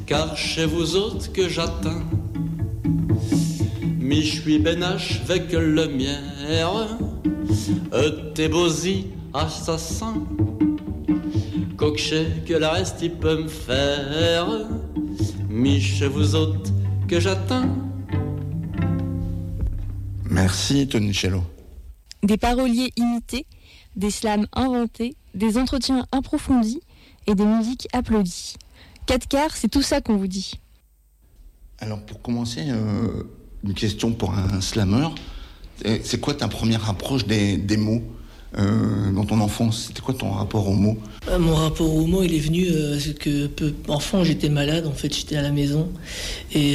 car chez vous autres que j'atteins. Mi je suis benache avec le mière, t'es bosi assassin, coquechet que la reste il peut me faire, mi chez vous autres que j'atteins. Merci Tonicello. Des paroliers imités, des slams inventés, des entretiens approfondis et des musiques applaudies. 4 quarts, c'est tout ça qu'on vous dit. Alors pour commencer, une question pour un slammer. C'est quoi ta première approche des mots dans ton enfance? C'était quoi ton rapport aux mots? Mon rapport aux mots, il est venu parce que enfant, j'étais malade. En fait, j'étais à la maison. Et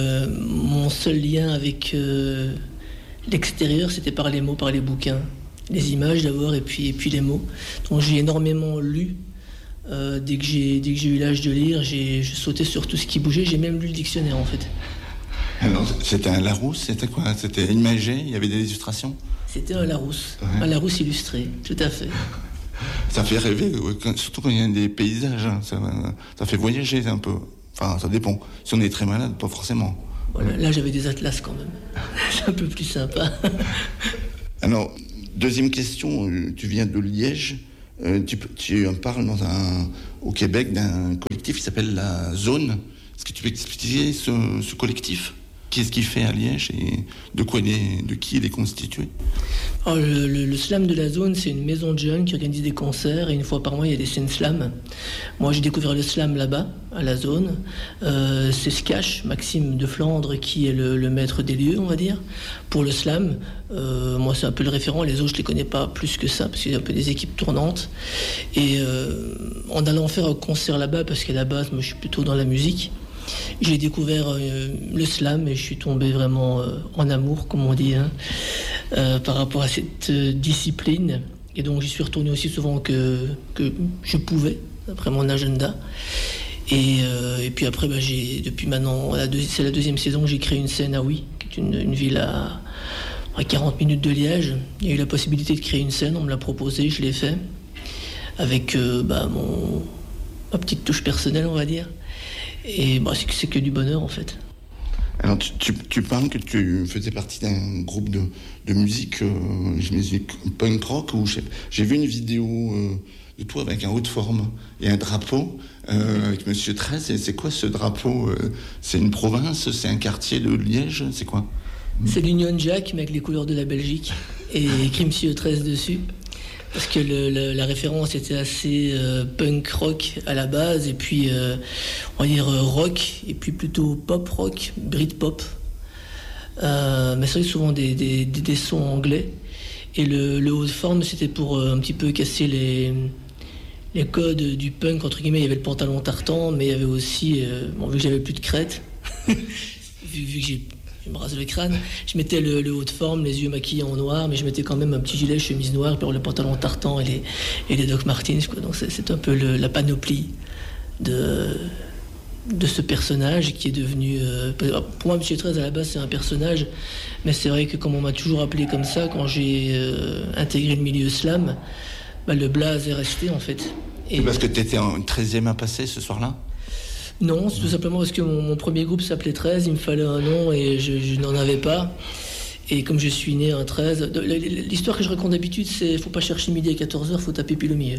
mon seul lien avec l'extérieur, c'était par les mots, par les bouquins. Les images d'abord, et puis les mots. Donc j'ai énormément lu. Dès que j'ai eu l'âge de lire, je sautais sur tout ce qui bougeait. J'ai même lu le dictionnaire, en fait. Alors, c'était un Larousse, c'était quoi? C'était imagé, il y avait des illustrations? C'était un Larousse, ouais. Un Larousse illustré, tout à fait. Ça fait rêver, surtout quand il y a des paysages, hein, ça fait voyager un peu. Enfin, ça dépend. Si on est très malade, pas forcément. Voilà, là, j'avais des atlas quand même. C'est un peu plus sympa. Alors, deuxième question, tu viens de Liège. Tu en parles au Québec d'un collectif qui s'appelle La Zone. Est-ce que tu peux expliquer ce collectif? Qu'est-ce qu'il fait à Liège et de qui il est constitué? Alors, le slam de La Zone, c'est une maison de jeunes qui organise des concerts et une fois par mois, il y a des scènes slam. Moi, j'ai découvert le slam là-bas, à La Zone. C'est Skash, Maxime de Flandre, qui est le maître des lieux, on va dire, pour le slam. Moi, c'est un peu le référent. Les autres, je les connais pas plus que ça, parce qu'il y a un peu des équipes tournantes. Et en allant faire un concert là-bas, parce qu'à la base, moi, je suis plutôt dans la musique, j'ai découvert le slam et je suis tombé vraiment en amour, comme on dit, par rapport à cette discipline. Et donc j'y suis retourné aussi souvent que je pouvais, après mon agenda. Et puis après, depuis maintenant, c'est la deuxième saison que j'ai créé une scène à Oui, qui est une ville à 40 minutes de Liège. Il y a eu la possibilité de créer une scène, on me l'a proposé, je l'ai fait, avec ma petite touche personnelle, on va dire. Et c'est que du bonheur, en fait. Alors, tu parles que tu faisais partie d'un groupe de musique, punk rock, où j'ai vu une vidéo de toi avec un haut de forme et un drapeau avec Monsieur 13. Et c'est quoi ce drapeau? C'est une province? C'est un quartier de Liège? C'est quoi? C'est l'Union Jack, mais avec les couleurs de la Belgique. Et écrit Monsieur 13 dessus. Parce que la référence était assez punk rock à la base, et puis on va dire rock, et puis plutôt pop rock, Britpop. Mais c'est vrai souvent des sons anglais. Et le haut de forme, c'était pour un petit peu casser les codes du punk, entre guillemets. Il y avait le pantalon tartan, mais il y avait aussi, vu que j'avais plus de crête, vu que je me rase le crâne, je mettais le haut de forme, les yeux maquillés en noir, mais je mettais quand même un petit gilet, chemise noire, puis le pantalon tartan et les Doc Martens, quoi. Donc c'est un peu la panoplie de ce personnage qui est devenu... pour moi, Monsieur 13, à la base, c'est un personnage, mais c'est vrai que comme on m'a toujours appelé comme ça, quand j'ai intégré le milieu slam, le blaze est resté, en fait. Et parce que tu étais en 13e à passer ce soir-là? Non, c'est tout simplement parce que mon premier groupe s'appelait 13, il me fallait un nom et je n'en avais pas. Et comme je suis né un 13, l'histoire que je raconte d'habitude, c'est faut pas chercher midi à 14h, faut taper pile au milieu.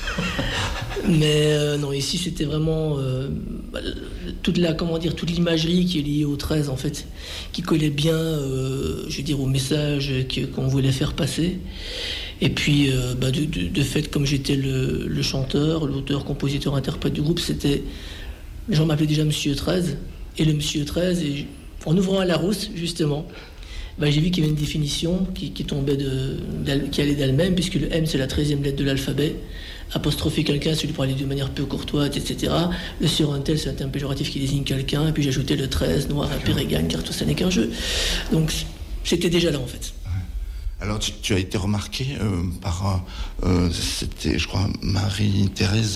Mais non, ici c'était vraiment toute l'imagerie qui est liée au 13 en fait, qui collait bien, au message qu'on voulait faire passer. Et puis, de fait, comme j'étais le chanteur, l'auteur, compositeur, interprète du groupe, les gens m'appelaient déjà Monsieur 13, et le Monsieur 13, et en ouvrant à Larousse, justement, j'ai vu qu'il y avait une définition qui tombait qui allait d'elle-même, puisque le M, c'est la 13e lettre de l'alphabet. Apostropher quelqu'un, c'est lui parler de manière peu courtoise, etc. Le suruntel, c'est un terme péjoratif qui désigne quelqu'un, et puis j'ajoutais le 13, noir, impérigagne, car tout ça n'est qu'un jeu. Donc, c'était déjà là, en fait. Alors, tu as été remarqué par, c'était, je crois, Marie-Thérèse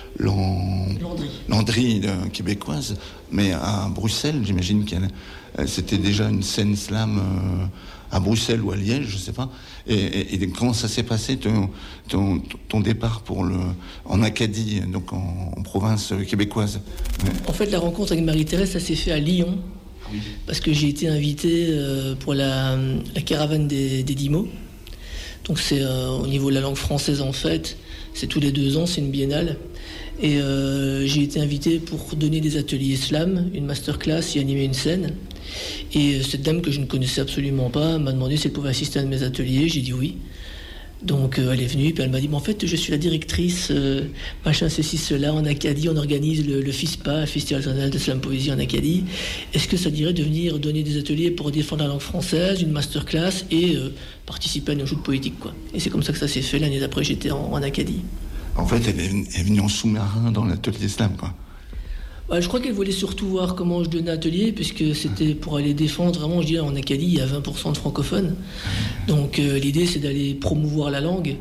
Landry, québécoise, mais à Bruxelles, j'imagine c'était déjà une scène slam à Bruxelles ou à Liège, je sais pas. Et comment ça s'est passé ton départ en Acadie, donc en province québécoise? Ouais. En fait, la rencontre avec Marie-Thérèse, ça s'est fait à Lyon. Oui. Parce que j'ai été invité pour la caravane des 10 mots. Donc c'est au niveau de la langue française en fait. C'est tous les 2 ans, c'est une biennale. Et j'ai été invité pour donner des ateliers slam, une masterclass et animer une scène. Et cette dame que je ne connaissais absolument pas m'a demandé si elle pouvait assister à un de mes ateliers. J'ai dit oui. Donc elle est venue, puis elle m'a dit, en fait, je suis la directrice, machin, ceci, cela, en Acadie, on organise le FISPA, Festival international de slam poésie en Acadie. Est-ce que ça dirait de venir donner des ateliers pour défendre la langue française, une masterclass et participer à une joute poétique, quoi. Et c'est comme ça que ça s'est fait. L'année d'après, j'étais en Acadie. En fait, elle est venue en sous-marin dans l'atelier slam, quoi. Je crois qu'elle voulait surtout voir comment je donnais atelier, puisque c'était pour aller défendre, vraiment, je dirais, en Acadie, il y a 20% de francophones. Donc l'idée, c'est d'aller promouvoir la langue.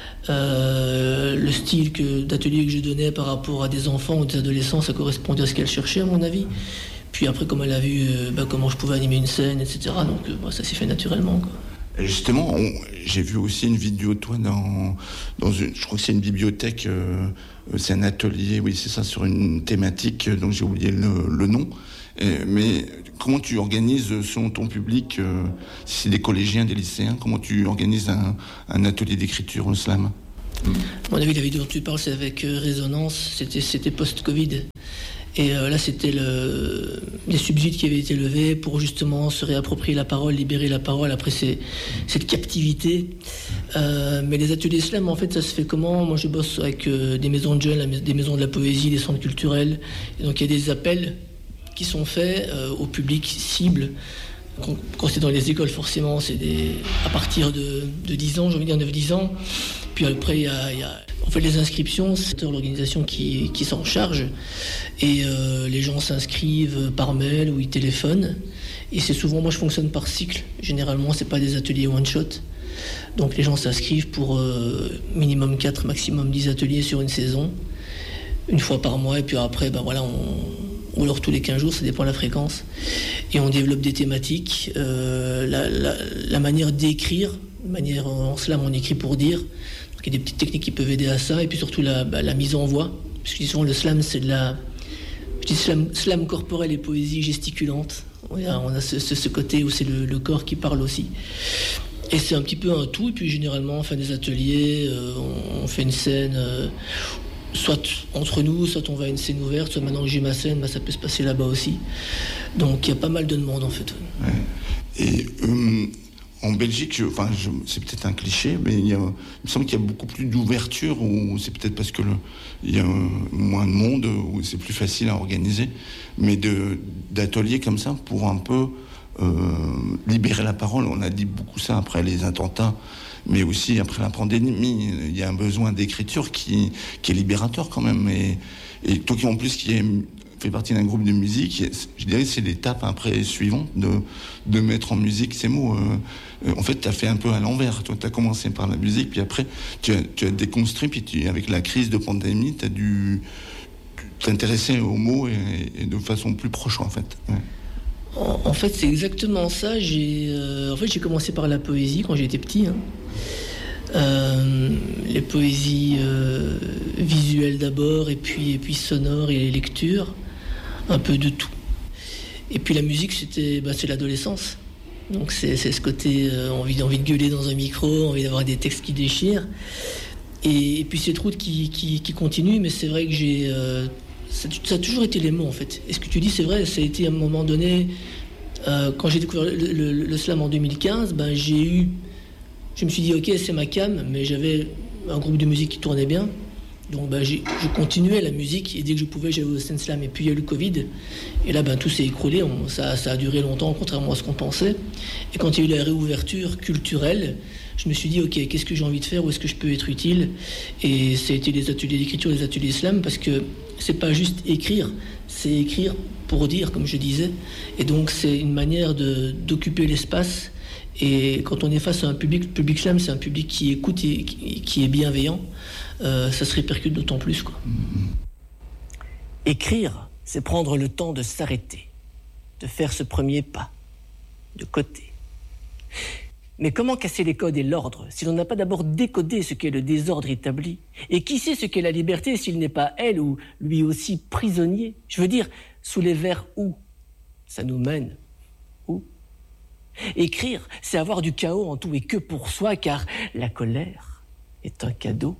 Le style d'atelier que je donnais par rapport à des enfants ou des adolescents, ça correspondait à ce qu'elle cherchait, à mon avis. Puis après, comme elle a vu comment je pouvais animer une scène, etc., donc ça s'est fait naturellement, quoi. Justement, j'ai vu aussi une vidéo de toi dans une, je crois que c'est une bibliothèque, c'est un atelier, oui c'est ça, sur une thématique dont j'ai oublié le nom. Mais comment tu organises selon ton public, si c'est des collégiens, des lycéens, comment tu organises un atelier d'écriture au slam? À mon avis, la vidéo dont tu parles, c'est avec Résonance, c'était post-Covid. Et là, c'était les subsides qui avaient été levés pour justement se réapproprier la parole, libérer la parole après cette captivité. Mais les ateliers slam, en fait, ça se fait comment? Moi, je bosse avec des maisons de jeunes, des maisons de la poésie, des centres culturels. Et donc, il y a des appels qui sont faits au public cible. Quand c'est dans les écoles, forcément, c'est à partir de 10 ans, j'ai envie de dire 9-10 ans. Puis après, il y a en fait, les inscriptions, c'est l'organisation qui s'en charge. Et les gens s'inscrivent par mail ou ils téléphonent. Et c'est souvent, moi je fonctionne par cycle. Généralement, c'est pas des ateliers one-shot. Donc les gens s'inscrivent pour minimum 4, maximum 10 ateliers sur une saison. Une fois par mois. Et puis après, ou alors tous les 15 jours, ça dépend de la fréquence. Et on développe des thématiques. La manière d'écrire, en slam, on écrit pour dire. Donc il y a des petites techniques qui peuvent aider à ça. Et puis surtout la mise en voix. Puisque souvent le slam, c'est de la... Je dis slam corporel et poésie gesticulante. On a ce côté où c'est le corps qui parle aussi. Et c'est un petit peu un tout. Et puis généralement, on fait des ateliers, on fait une scène... soit entre nous, soit on va à une scène ouverte, soit maintenant que j'ai ma scène, ça peut se passer là-bas aussi. Donc il y a pas mal de demandes en fait. Ouais. Et en Belgique, c'est peut-être un cliché, mais il me semble qu'il y a beaucoup plus d'ouverture, ou c'est peut-être parce que il y a moins de monde, ou c'est plus facile à organiser, mais d'ateliers comme ça pour un peu libérer la parole. On a dit beaucoup ça après les attentats, mais aussi après la pandémie. Il y a un besoin d'écriture qui est libérateur quand même. Et toi qui en plus fait partie d'un groupe de musique, je dirais que c'est l'étape après suivante de mettre en musique ces mots. En fait, tu as fait un peu à l'envers. Toi, tu as commencé par la musique, puis après, tu as déconstruit, puis avec la crise de pandémie, tu as dû t'intéresser aux mots et de façon plus proche, en fait. Ouais. En fait, c'est exactement ça. J'ai commencé par la poésie quand j'étais petit. Les poésies visuelles d'abord, et puis sonores et les lectures, un peu de tout. Et puis la musique, c'est l'adolescence. Donc c'est ce côté envie de gueuler dans un micro, envie d'avoir des textes qui déchirent. Et puis cette route qui continue, mais c'est vrai que ça a toujours été les mots en fait. Et ce que tu dis, c'est vrai, ça a été à un moment donné, quand j'ai découvert le slam en 2015, je me suis dit ok, c'est ma cam, mais j'avais un groupe de musique qui tournait bien. Donc je continuais la musique et dès que je pouvais, j'allais au stand slam. Et puis il y a eu le Covid. Et là, tout s'est écroulé. Ça a duré longtemps, contrairement à ce qu'on pensait. Et quand il y a eu la réouverture culturelle, je me suis dit, ok, qu'est-ce que j'ai envie de faire? Où est-ce que je peux être utile? Et ça a été les ateliers d'écriture, les ateliers slam, parce que c'est pas juste écrire, c'est écrire pour dire, comme je disais. Et donc c'est une manière d'occuper l'espace. Et quand on est face à un public slam, c'est un public qui écoute et qui est bienveillant. Ça se répercute d'autant plus, quoi. Écrire, c'est prendre le temps de s'arrêter, de faire ce premier pas, de côté. Mais comment casser les codes et l'ordre si l'on n'a pas d'abord décodé ce qu'est le désordre établi? Et qui sait ce qu'est la liberté s'il n'est pas elle ou lui aussi prisonnier? Je veux dire, sous les vers où? Ça nous mène où? Écrire, c'est avoir du chaos en tout et que pour soi, car la colère est un cadeau.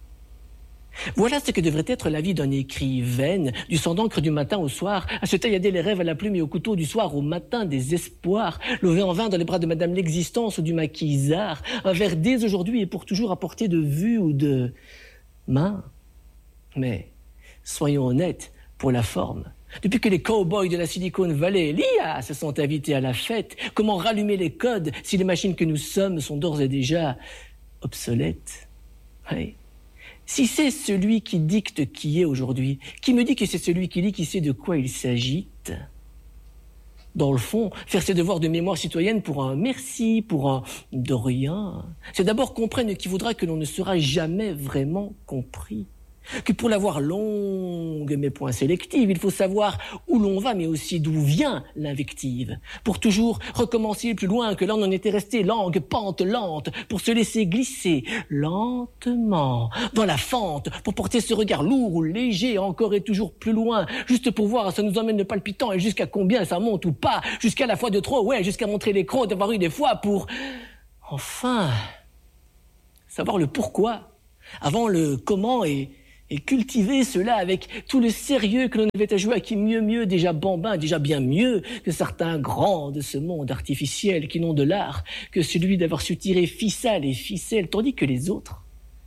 Voilà ce que devrait être la vie d'un écrivain, du sang d'encre du matin au soir, à se taillader les rêves à la plume et au couteau du soir au matin des espoirs, levé en vain dans les bras de Madame l'Existence ou du maquisard, un vers dès aujourd'hui et pour toujours à portée de vue ou de main. Mais soyons honnêtes pour la forme. Depuis que les cow-boys de la Silicon Valley, l'IA, se sont invités à la fête, comment rallumer les codes si les machines que nous sommes sont d'ores et déjà obsolètes? Oui. Si c'est celui qui dicte qui est aujourd'hui, qui me dit que c'est celui qui lit qui sait de quoi il s'agite? Dans le fond, faire ses devoirs de mémoire citoyenne pour un merci, pour un de rien, c'est d'abord comprendre qui voudra que l'on ne sera jamais vraiment compris. Que pour l'avoir longue mais point sélective, il faut savoir où l'on va mais aussi d'où vient l'invective. Pour toujours recommencer plus loin que là on en était resté, langue pente lente, pour se laisser glisser lentement dans la fente, pour porter ce regard lourd ou léger encore et toujours plus loin, juste pour voir ça nous emmène le palpitant et jusqu'à combien ça monte ou pas, jusqu'à la fois de trop, ouais, jusqu'à montrer les crocs d'avoir eu des fois pour enfin savoir le pourquoi avant le comment et cultiver cela avec tout le sérieux que l'on avait à jouer à qui mieux, déjà bambin, déjà bien mieux que certains grands de ce monde artificiel qui n'ont de l'art que celui d'avoir su tirer ficelle et ficelle, tandis que les autres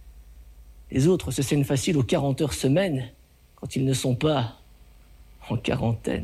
se saignent facile aux 40 heures semaine quand ils ne sont pas en quarantaine.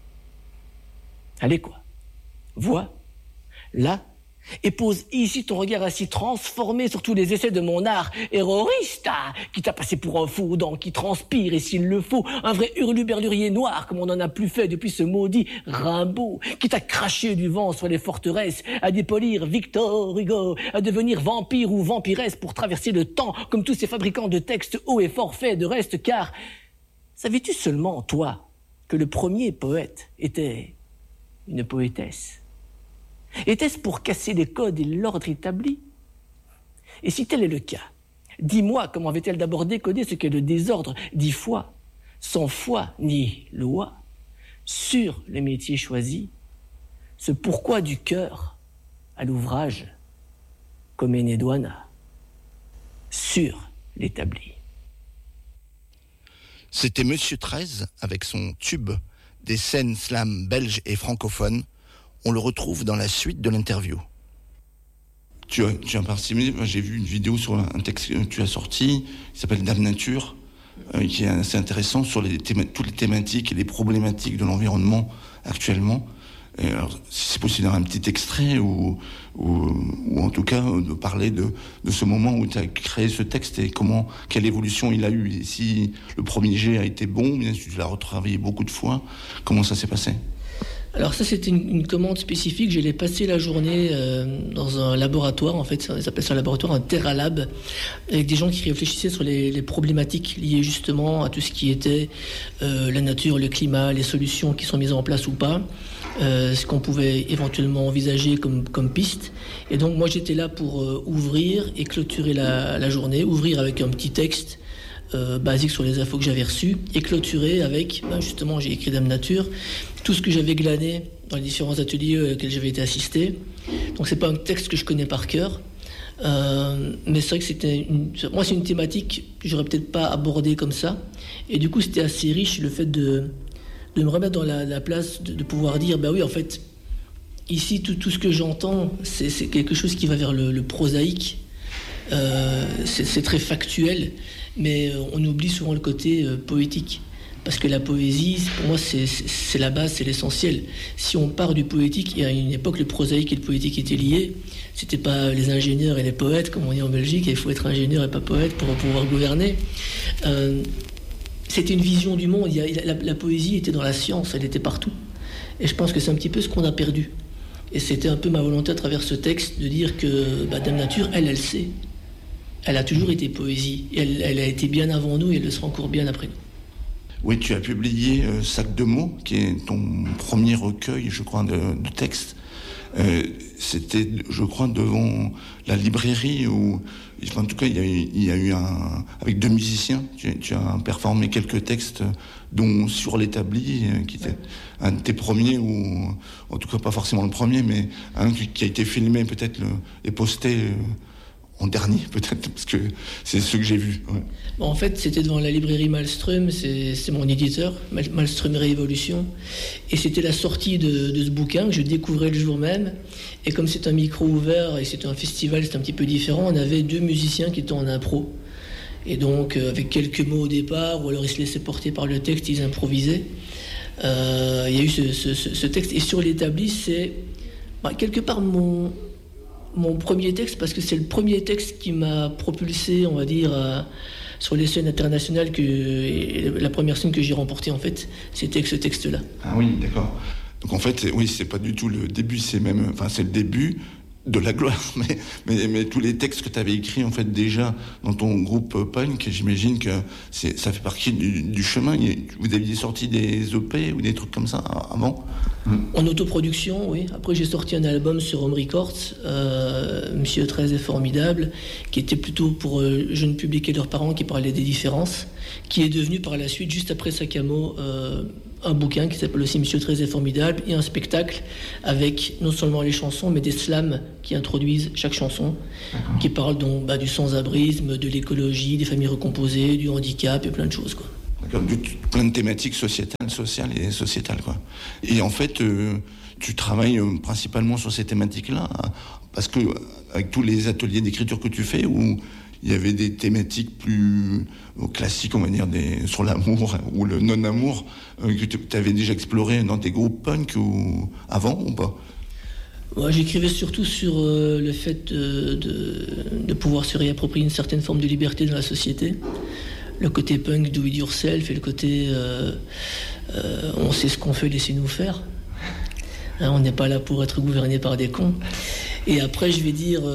Allez quoi, vois, là, et pose ici ton regard ainsi transformé sur tous les essais de mon art errorista, qui t'a passé pour un faux dent qui transpire et s'il le faut, un vrai hurluberlurier noir comme on n'en a plus fait depuis ce maudit Rimbaud, qui t'a craché du vent sur les forteresses, à dépolir Victor Hugo, à devenir vampire ou vampiresse pour traverser le temps comme tous ces fabricants de textes hauts et forfaits de reste, car savais-tu seulement, toi, que le premier poète était une poétesse? Était-ce pour casser les codes et l'ordre établi? Et si tel est le cas, dis-moi comment avait-elle d'abord décodé ce qu'est le désordre 10 fois, sans foi ni loi, sur le métier choisi, ce pourquoi du cœur à l'ouvrage, comme Enedouana, sur l'établi. C'était Monsieur 13 avec son tube des scènes slam belges et francophones. On le retrouve dans la suite de l'interview. Tu as participé, j'ai vu une vidéo sur un texte que tu as sorti, qui s'appelle Dame Nature, qui est assez intéressant sur toutes les thématiques et les problématiques de l'environnement actuellement. Et alors, si c'est possible d'avoir un petit extrait ou en tout cas de parler de ce moment où tu as créé ce texte et quelle évolution il a eu. Et si le premier jet a été bon, bien sûr tu l'as retravaillé beaucoup de fois, comment ça s'est passé? Alors ça, c'était une commande spécifique. J'allais passer la journée dans un laboratoire, en fait, ils appellent ça un laboratoire, un TerraLab, avec des gens qui réfléchissaient sur les problématiques liées justement à tout ce qui était la nature, le climat, les solutions qui sont mises en place ou pas, ce qu'on pouvait éventuellement envisager comme piste. Et donc moi, j'étais là pour ouvrir et clôturer la journée, ouvrir avec un petit texte basique sur les infos que j'avais reçues et clôturer avec, justement, j'ai écrit Dame Nature, tout ce que j'avais glané dans les différents ateliers auxquels j'avais été assisté. Donc c'est pas un texte que je connais par cœur, mais c'est vrai que moi c'est une thématique que j'aurais peut-être pas abordée comme ça, et du coup c'était assez riche le fait de me remettre dans la place de pouvoir dire, oui en fait, ici tout ce que j'entends c'est quelque chose qui va vers le prosaïque, c'est très factuel, mais on oublie souvent le côté poétique. Parce que la poésie, pour moi, c'est la base, c'est l'essentiel. Si on part du poétique, et à une époque, le prosaïque et le poétique étaient liés. C'était pas les ingénieurs et les poètes, comme on dit en Belgique, et il faut être ingénieur et pas poète pour pouvoir gouverner. C'était une vision du monde. La poésie était dans la science, elle était partout. Et je pense que c'est un petit peu ce qu'on a perdu. Et c'était un peu ma volonté à travers ce texte de dire que Dame Nature, elle sait. Elle a toujours été poésie. Elle a été bien avant nous et elle le sera encore bien après nous. Oui, tu as publié Sac de mots, qui est ton premier recueil, je crois, de textes. C'était, je crois, devant la librairie où, en tout cas, il y a eu avec 2 musiciens, tu as performé quelques textes, dont Sur l'établi, qui était un de tes premiers, ou en tout cas pas forcément le premier, mais un qui a été filmé peut-être et posté en dernier, peut-être, parce que c'est ce que j'ai vu. Ouais. Bon, en fait, c'était devant la librairie Malmström, c'est mon éditeur, Malmström Révolution, et c'était la sortie de ce bouquin que je découvrais le jour même. Et comme c'est un micro ouvert et c'est un festival, c'est un petit peu différent, on avait 2 musiciens qui étaient en impro. Et donc, avec quelques mots au départ, ou alors ils se laissaient porter par le texte, ils improvisaient. Il y a eu ce texte. Et Sur l'établi, c'est quelque part mon premier texte, parce que c'est le premier texte qui m'a propulsé, on va dire, sur les scènes internationales, et la première scène que j'ai remportée, en fait, c'était avec ce texte-là. Ah oui, d'accord. Donc en fait, oui, c'est pas du tout le début, c'est le début de la gloire, mais tous les textes que tu avais écrits en fait déjà dans ton groupe punk, j'imagine que ça fait partie du chemin. Vous aviez sorti des EP ou des trucs comme ça avant? En autoproduction, oui. Après, j'ai sorti un album sur Home Records, Monsieur 13 est formidable, qui était plutôt pour jeunes publics et leurs parents, qui parlaient des différences, qui est devenu par la suite, juste après Sakamo, un bouquin qui s'appelle aussi Monsieur 13 est formidable, et un spectacle avec non seulement les chansons, mais des slams qui introduisent chaque chanson, qui parlent donc du sans-abrisme, de l'écologie, des familles recomposées, du handicap et plein de choses, quoi. D'accord, plein de thématiques sociales et sociétales, quoi. Et en fait, tu travailles principalement sur ces thématiques-là, parce que avec tous les ateliers d'écriture que tu fais, où il y avait des thématiques plus classiques, on va dire, sur l'amour ou le non-amour, que tu avais déjà exploré dans tes groupes punk avant ou pas? Ouais, j'écrivais surtout sur le fait de pouvoir se réapproprier une certaine forme de liberté dans la société. Le côté punk, do it yourself, et le côté on sait ce qu'on fait, laissez-nous faire. Hein, on n'est pas là pour être gouverné par des cons. Et après, je vais dire...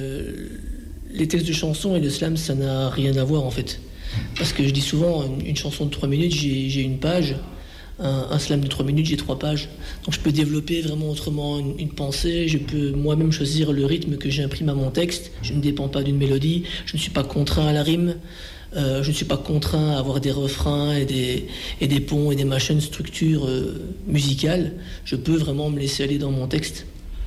les textes de chansons et le slam, ça n'a rien à voir en fait. Parce que je dis souvent, une chanson de 3 minutes, j'ai une page. Un slam de 3 minutes, j'ai 3 pages. Donc je peux développer vraiment autrement une pensée. Je peux moi-même choisir le rythme que j'imprime à mon texte. Je ne dépends pas d'une mélodie. Je ne suis pas contraint à la rime. Je ne suis pas contraint à avoir des refrains et des ponts et des machines, structures musicales. Je peux vraiment me laisser aller dans mon texte.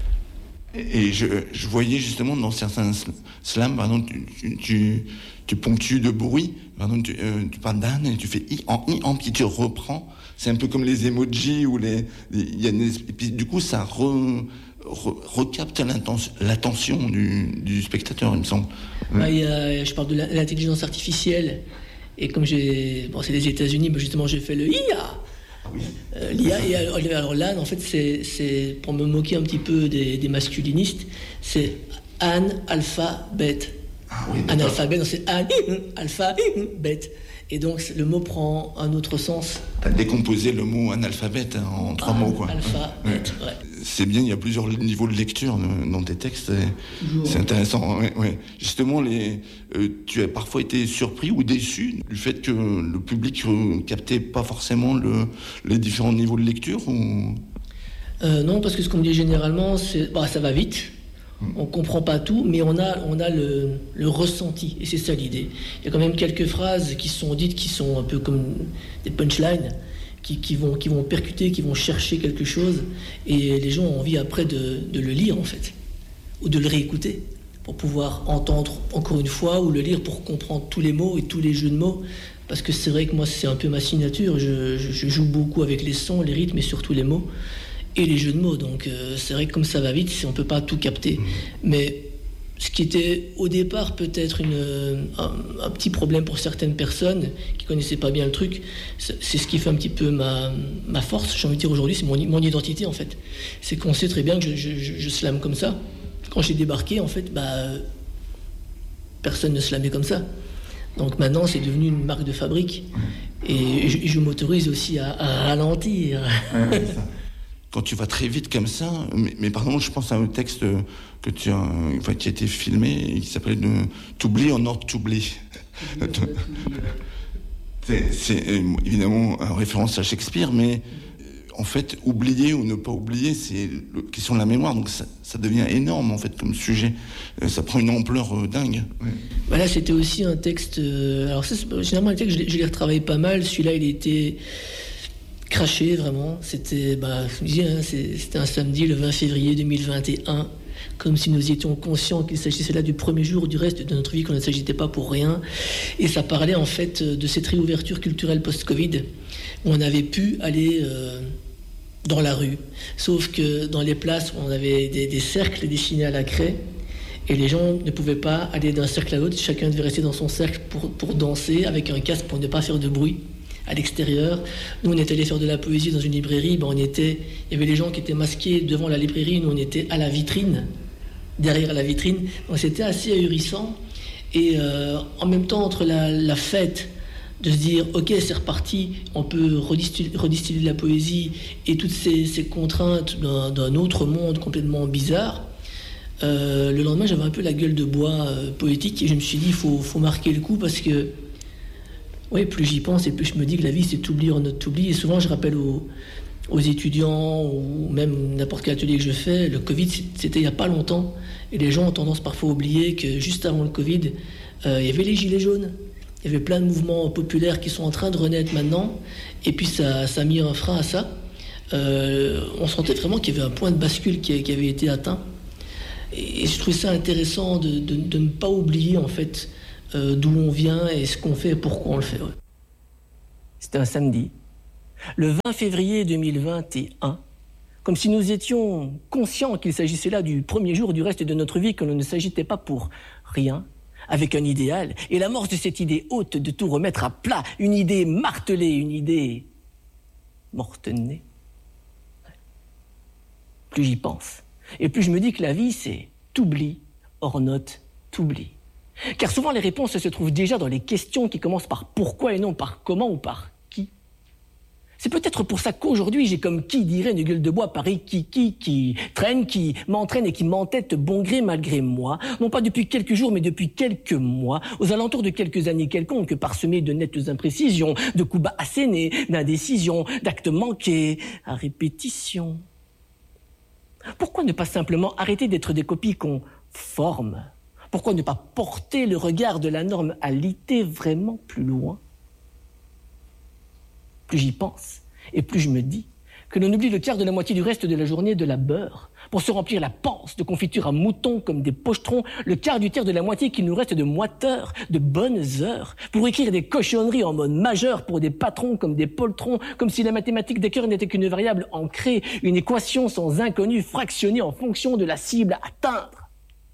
Et je voyais justement dans certains slams, par exemple, tu ponctues de bruit. Par exemple, tu parles d'âne et tu fais i en puis tu reprends. C'est un peu comme les emojis ou et puis du coup ça recapte l'attention du spectateur, il me semble. Je parle de l'intelligence artificielle, et comme c'est les États-Unis, mais justement j'ai fait le IA. Oui. L'IA, et alors l'âne, en fait, c'est pour me moquer un petit peu des masculinistes, c'est âne, alpha, bête. Ah oui, analphabète, donc c'est âne, alpha, bête. Et donc le mot prend un autre sens. T'as décomposé le mot analphabète en 3 mots, quoi. Alphabète, ouais. C'est bien, il y a plusieurs niveaux de lecture dans tes textes. C'est intéressant. Ouais. Justement, tu as parfois été surpris ou déçu du fait que le public captait pas forcément les différents niveaux de lecture ou... Non, parce que ce qu'on me dit généralement, c'est ça va vite. On comprend pas tout, mais on a le ressenti, et c'est ça l'idée. Il y a quand même quelques phrases qui sont dites, qui sont un peu comme des punchlines, qui vont percuter, qui vont chercher quelque chose, et les gens ont envie après de le lire en fait, ou de le réécouter, pour pouvoir entendre encore une fois, ou le lire pour comprendre tous les mots et tous les jeux de mots, parce que c'est vrai que moi c'est un peu ma signature, je joue beaucoup avec les sons, les rythmes et surtout les mots. Et les jeux de mots, donc c'est vrai que comme ça va vite, on ne peut pas tout capter. Mais ce qui était au départ peut-être un petit problème pour certaines personnes qui ne connaissaient pas bien le truc, c'est ce qui fait un petit peu ma force, j'ai envie de dire aujourd'hui, c'est mon identité en fait. C'est qu'on sait très bien que je slame comme ça. Quand j'ai débarqué, en fait, personne ne slamait comme ça. Donc maintenant, c'est devenu une marque de fabrique. Et je m'autorise aussi à ralentir. Ouais, quand tu vas très vite comme ça, mais pardon, je pense à un texte qui a été filmé et qui s'appelait « T'oublies or not t'oublies ». C'est évidemment en référence à Shakespeare, mais en fait, oublier ou ne pas oublier, c'est la question de la mémoire. Donc ça devient énorme, en fait, comme sujet. Ça prend une ampleur dingue. Ouais. Bah là, c'était aussi un texte... alors ça, généralement, les textes, je les retravaille pas mal. Celui-là, il était craché, vraiment. C'était, je me disais, c'était un samedi, le 20 février 2021. Comme si nous étions conscients qu'il s'agissait là du premier jour du reste de notre vie, qu'on ne s'agitait pas pour rien. Et ça parlait, en fait, de cette réouverture culturelle post-Covid, où on avait pu aller dans la rue. Sauf que dans les places où on avait des cercles dessinés à la craie, et les gens ne pouvaient pas aller d'un cercle à l'autre, chacun devait rester dans son cercle pour danser, avec un casque pour ne pas faire de bruit à l'extérieur. Nous, on était allés faire de la poésie dans une librairie, il y avait les gens qui étaient masqués devant la librairie, nous on était à la vitrine, derrière la vitrine, donc c'était assez ahurissant. Et en même temps, entre la fête, de se dire, ok, c'est reparti, on peut redistiller de la poésie, et toutes ces contraintes d'un autre monde complètement bizarre, le lendemain, j'avais un peu la gueule de bois poétique, et je me suis dit, il faut marquer le coup, parce que plus j'y pense, et plus je me dis que la vie, c'est t'oublier en notre oubli. Et souvent, je rappelle aux étudiants, ou même n'importe quel atelier que je fais, le Covid, c'était il n'y a pas longtemps, et les gens ont tendance parfois à oublier que juste avant le Covid, il y avait les Gilets jaunes. Il y avait plein de mouvements populaires qui sont en train de renaître maintenant, et puis ça a mis un frein à ça. On sentait vraiment qu'il y avait un point de bascule qui avait été atteint. Et je trouvais ça intéressant de ne pas oublier, en fait, d'où on vient et ce qu'on fait et pourquoi on le fait. Ouais. C'était un samedi, le 20 février 2021, comme si nous étions conscients qu'il s'agissait là du premier jour du reste de notre vie, que l'on ne s'agitait pas pour rien, avec un idéal, et l'amorce de cette idée haute de tout remettre à plat, une idée martelée, une idée morte-née. Plus j'y pense, et plus je me dis que la vie, c'est t'oublie, hors note, t'oublie. Car souvent, les réponses se trouvent déjà dans les questions qui commencent par pourquoi et non par comment ou par qui. C'est peut-être pour ça qu'aujourd'hui, j'ai comme qui dirait une gueule de bois pareil qui traîne, qui m'entraîne et qui m'entête bon gré malgré moi, non pas depuis quelques jours, mais depuis quelques mois, aux alentours de quelques années quelconques, parsemées de nettes imprécisions, de coups bas assénés, d'indécisions, d'actes manqués, à répétition. Pourquoi ne pas simplement arrêter d'être des copies qu'on forme ? Pourquoi ne pas porter le regard de la normalité vraiment plus loin ? Plus j'y pense, et plus je me dis que l'on oublie le quart de la moitié du reste de la journée de la beurre pour se remplir la panse de confiture à mouton comme des pochetrons, le quart du tiers de la moitié qu'il nous reste de moiteurs, de bonnes heures, pour écrire des cochonneries en mode majeur pour des patrons comme des poltrons, comme si la mathématique des cœurs n'était qu'une variable ancrée, une équation sans inconnu fractionnée en fonction de la cible à atteindre.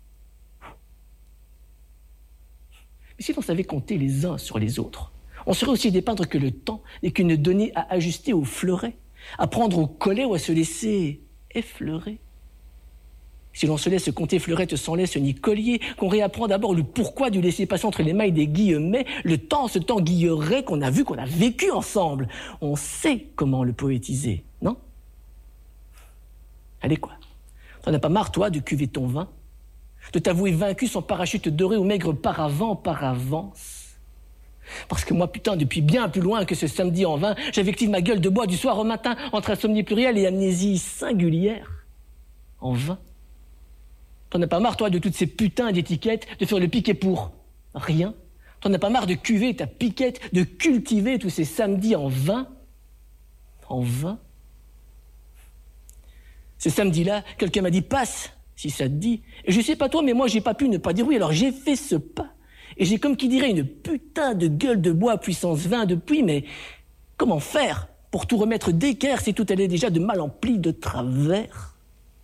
Mais si l'on savait compter les uns sur les autres, on serait aussi dépeindre que le temps n'est qu'une donnée à ajuster au fleuret, à prendre au collet ou à se laisser effleurer. Si l'on se laisse compter fleurette sans laisse ni collier, qu'on réapprend d'abord le pourquoi du laisser-passer entre les mailles des guillemets, ce temps guilleret qu'on a vu, qu'on a vécu ensemble. On sait comment le poétiser, non ? Allez quoi, t'en as pas marre, toi, de cuver ton vin ? De t'avouer vaincu sans parachute doré ou maigre paravent par avance ? Parce que moi, putain, depuis bien plus loin que ce samedi en vain, j'invective ma gueule de bois du soir au matin entre insomnie plurielle et amnésie singulière. En vain. T'en as pas marre, toi, de toutes ces putains d'étiquettes, de faire le piquet pour rien. T'en as pas marre de cuver ta piquette, de cultiver tous ces samedis en vain. En vain. Ce samedi-là, quelqu'un m'a dit « passe », si ça te dit. Et je sais pas toi, mais moi, j'ai pas pu ne pas dire oui, alors j'ai fait ce pas. Et j'ai comme qui dirait une putain de gueule de bois puissance 20 depuis, mais comment faire pour tout remettre d'équerre si tout allait déjà de mal en pli de travers ?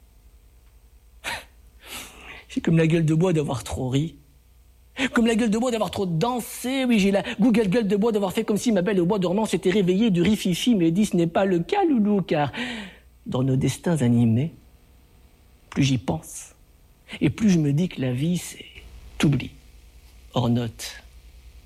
J'ai comme la gueule de bois d'avoir trop ri. Comme la gueule de bois d'avoir trop dansé. Oui, j'ai la Google gueule de bois d'avoir fait comme si ma belle au bois dormant s'était réveillée du rififi, mais dit ce n'est pas le cas, loulou, car dans nos destins animés, plus j'y pense, et plus je me dis que la vie, c'est t'oublies. Hors note.